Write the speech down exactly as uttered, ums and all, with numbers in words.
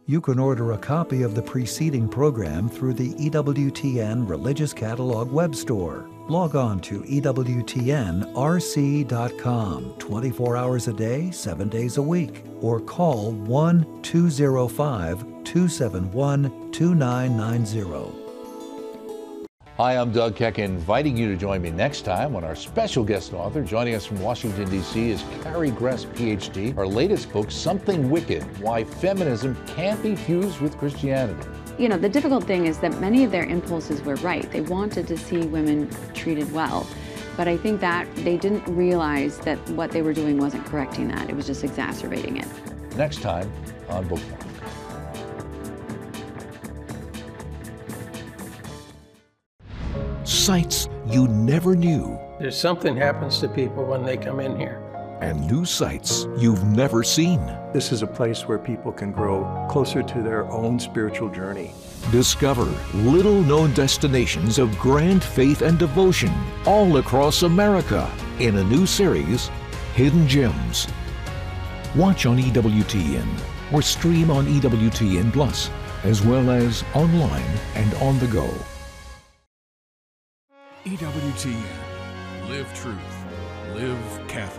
You can order a copy of the preceding program through the E W T N Religious Catalog web store. Log on to E W T N R C dot com twenty-four hours a day, seven days a week, or call one two zero five, two seven one, two nine nine zero. Hi, I'm Doug Keck, inviting you to join me next time when our special guest author joining us from Washington, D C is Carrie Gress, P H D. Her latest book, Something Wicked, Why Feminism Can't Be Fused with Christianity. You know, the difficult thing is that many of their impulses were right. They wanted to see women treated well. But I think that they didn't realize that what they were doing wasn't correcting that. It was just exacerbating it. Next time on Bookmark. Sights you never knew. There's something happens to people when they come in here. And new sights you've never seen. This is a place where people can grow closer to their own spiritual journey. Discover little-known destinations of grand faith and devotion all across America in a new series, Hidden Gems. Watch on E W T N or stream on E W T N Plus, as well as online and on the go. E W T N. Live truth. Live Catholic.